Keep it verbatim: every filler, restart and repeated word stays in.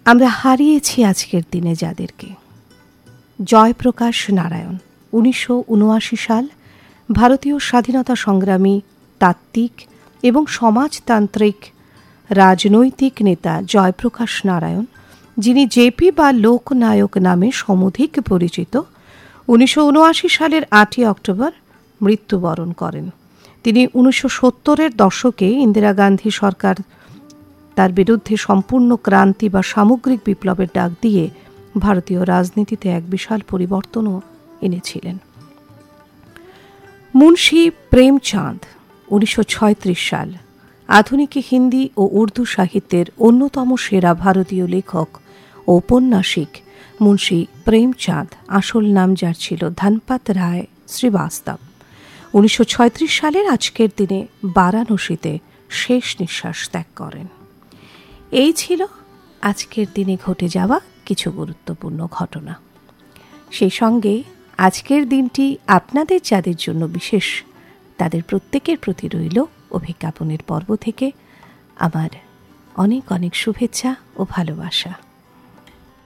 আমরা হারিয়েছি আজকের দিনে যাদেরকে। জয়প্রকাশ নারায়ণ, উনিশশো উনআশি সাল, ভারতীয় স্বাধীনতা সংগ্রামী, তাত্ত্বিক এবং সমাজতান্ত্রিক রাজনৈতিক নেতা জয়প্রকাশ নারায়ণ, যিনি জেপি বা লোকনায়ক নামে সমধিক পরিচিত, উনিশশো উনআশি সালের আটই অক্টোবর মৃত্যুবরণ করেন। তিনি উনিশশো সত্তরের দশকে ইন্দিরা গান্ধী সরকার তার বিরুদ্ধে সম্পূর্ণ ক্রান্তি বা সামগ্রিক বিপ্লবের ডাক দিয়ে ভারতীয় রাজনীতিতে এক বিশাল পরিবর্তনও এনেছিলেন। মুন্সি প্রেমচাঁদ, উনিশশো ছয়ত্রিশ সাল, আধুনিক হিন্দি ও উর্দু সাহিত্যের অন্যতম সেরা ভারতীয় লেখক ও ঔপন্যাসিক মুন্সি প্রেমচাঁদ, আসল নাম যার ছিল ধনপত রায় শ্রীবাস্তব, উনিশশো ছয়ত্রিশ সালের আজকের দিনে বারাণসীতে শেষ নিঃশ্বাস ত্যাগ করেন। এই ছিল আজকের দিনে ঘটে যাওয়া কিছু গুরুত্বপূর্ণ ঘটনা। সেই সঙ্গে আজকের দিনটি আপনাদের যাদের জন্য বিশেষ, তাদের প্রত্যেকের প্রতি রইল অভিজ্ঞাপনের পর্ব থেকে আমার অনেক অনেক শুভেচ্ছা ও ভালোবাসা।